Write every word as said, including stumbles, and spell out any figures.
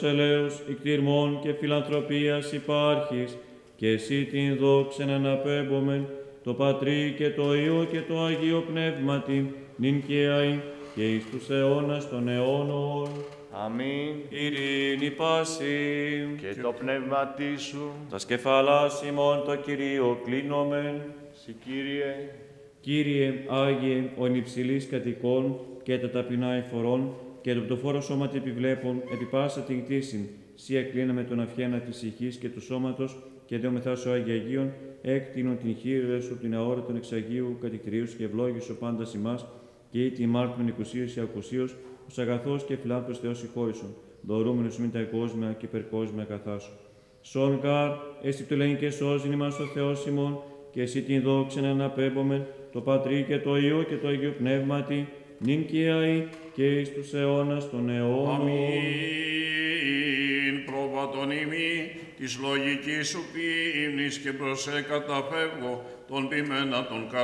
ελέους, ικτυρμών και φιλανθρωπίας υπάρχεις, και εσύ την δόξεν αναπέμπομεν, το Πατρί και το Υιό και το Αγίο Πνεύματι, νυν και αΐ και εις τους αιώνας των αιώνων. Αμήν. Ειρήνη πάση. Και το πνεύμα σου. Τα σκεφαλάς ημών το Κυρίο κλείνομεν. Συ Κύριε. Κύριε, Άγιε, ο ενυψηλής κατοικών και τα ταπεινά εφορών και το πτωφόρο σώματι επιβλέπων, επί πάσα την κτήσιν, σύ εκλίναμε τον αυχένα της ηχής και του σώματος, και δεόμεθά σου Άγιε Αγίων, έκτινον την χείρε σου την αόρατον εξαγίου κατηκτηρίους και ευλόγησο πάντα ημάς, και ή τη μάρτμεν οικουσίως ή ακουσίως, ως αγαθός και φιλάνθρωπος Θεός συγχώρησον, δωρούμενος μην τα κόσμια και υπερκόσμια αγαθά σου. Σον γάρ, εσύ του λένε και σώζειν ημάς ο Θεός ημών, και εσύ την δόξεν αναπέμπομεν, το Πατρί και το Υιό και το Αγίο Πνεύματι, νυν και αΐ και εις τους αιώνας των αιώνων. Αμήν. Πρόβατον ημί της λογικής σου ποίμνης και προσέ καταφεύγω των ποιμένα των